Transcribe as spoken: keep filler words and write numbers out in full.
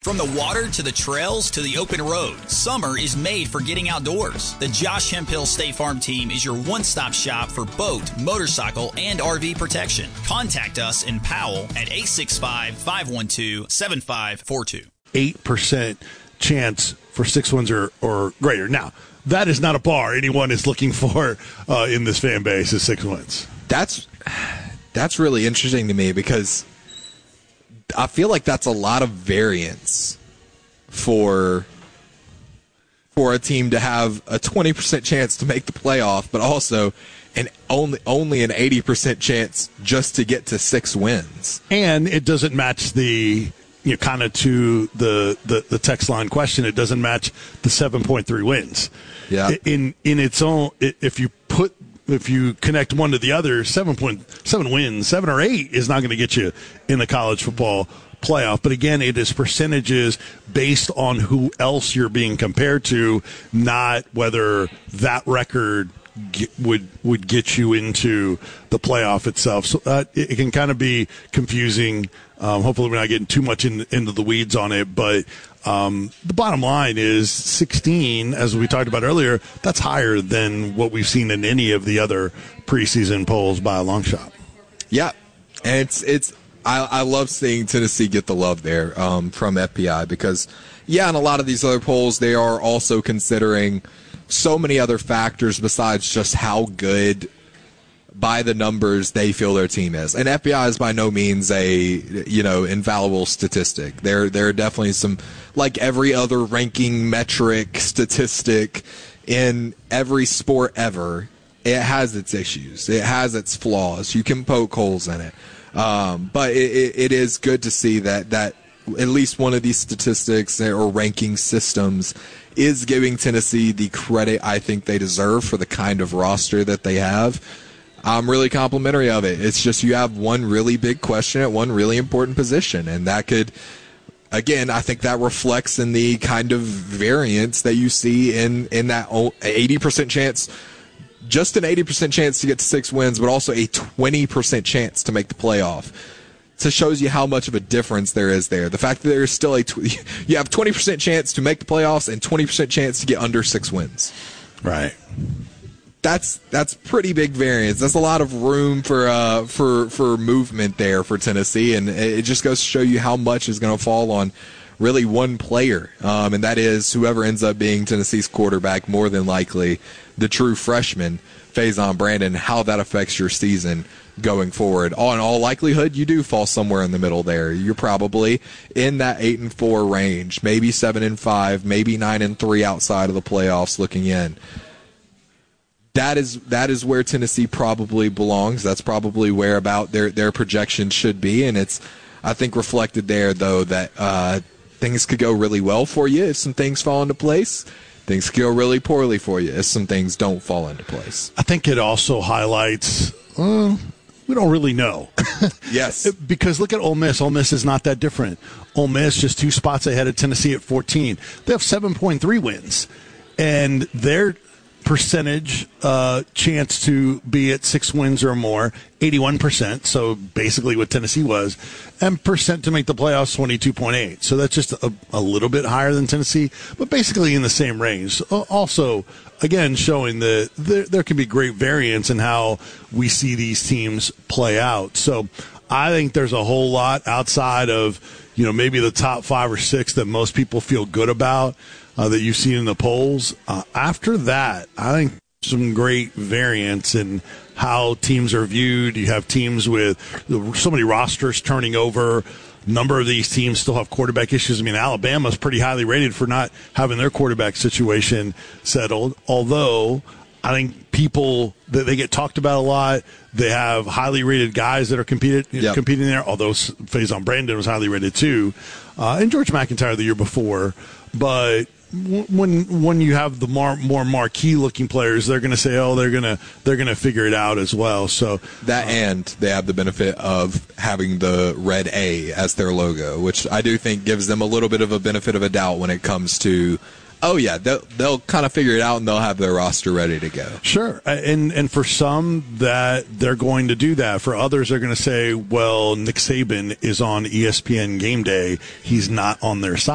From the water to the trails to the open road, summer is made for getting outdoors. The Josh Hemphill State Farm team is your one-stop shop for boat, motorcycle, and R V protection. Contact us in Powell at eight six five, five one two, seven five four two. eight percent chance for six wins or, or greater. Now, that is not a bar anyone is looking for uh, in this fan base is six wins. That's that's really interesting to me because I feel like that's a lot of variance for for a team to have a twenty percent chance to make the playoff, but also an only only an eighty percent chance just to get to six wins. And it doesn't match the, you know, kind of to the, the, the text line question, it doesn't match the seven point three wins. Yeah. In in its own, if you put if you connect one to the other, seven point seven wins, seven or eight is not going to get you in the college football playoff. But again, it is percentages based on who else you're being compared to, not whether that record get, would would get you into the playoff itself. So uh, it, it can kind of be confusing. Um, hopefully, we're not getting too much in, into the weeds on it, but. Um, the bottom line is sixteen, as we talked about earlier, that's higher than what we've seen in any of the other preseason polls by a long shot. Yeah, and it's it's I, I love seeing Tennessee get the love there um, from F P I because, yeah, in a lot of these other polls, they are also considering so many other factors besides just how good by the numbers they feel their team is. And F B I is by no means a, you know, infallible statistic. There there are definitely some, like every other ranking metric statistic in every sport ever, it has its issues. It has its flaws. You can poke holes in it. Um, but it, it, it is good to see that, that at least one of these statistics or ranking systems is giving Tennessee the credit I think they deserve for the kind of roster that they have. I'm really complimentary of it. It's just you have one really big question at one really important position, and that could, again, I think that reflects in the kind of variance that you see in, in that eighty percent chance, just an eighty percent chance to get to six wins, but also a twenty percent chance to make the playoff. So it shows you how much of a difference there is there. The fact that there's still a, tw- you have twenty percent chance to make the playoffs and twenty percent chance to get under six wins. Right. That's that's pretty big variance. That's a lot of room for uh, for for movement there for Tennessee, and it just goes to show you how much is going to fall on really one player, um, and that is whoever ends up being Tennessee's quarterback, more than likely the true freshman, Faison Brandon, how that affects your season going forward. In all likelihood, you do fall somewhere in the middle there. You're probably in that eight and four range, maybe seven and five, maybe nine and three outside of the playoffs looking in. That is that is where Tennessee probably belongs. That's probably where about their their projection should be, and it's I think reflected there though that uh, things could go really well for you if some things fall into place. Things could go really poorly for you if some things don't fall into place. I think it also highlights. Uh, we don't really know. Yes, because look at Ole Miss. Ole Miss is not that different. Ole Miss just two spots ahead of Tennessee at fourteen. They have seven point three wins, and they're percentage uh, chance to be at six wins or more, eighty-one percent, so basically what Tennessee was, and percent to make the playoffs, twenty-two point eight. So that's just a, a little bit higher than Tennessee, but basically in the same range. Also, again, showing that there, there can be great variance in how we see these teams play out. So I think there's a whole lot outside of, you know, maybe the top five or six that most people feel good about, Uh, that you've seen in the polls. Uh, after that, I think some great variance in how teams are viewed. You have teams with so many rosters turning over. A number of these teams still have quarterback issues. I mean, Alabama's pretty highly rated for not having their quarterback situation settled, although I think people, that they get talked about a lot. They have highly rated guys that are competed, yep. competing there, although Faison Brandon was highly rated too, uh, and George McIntyre the year before. But when when you have the more, more marquee looking players, they're going to say, oh, they're going to they're going to figure it out as well. So that, uh, and they have the benefit of having the red A as their logo, which I do think gives them a little bit of a benefit of a doubt when it comes to, oh yeah, they'll they'll kind of figure it out and they'll have their roster ready to go. Sure, and and for some that they're going to do that. For others, they're going to say, well, Nick Saban is on E S P N Game Day; he's not on their side.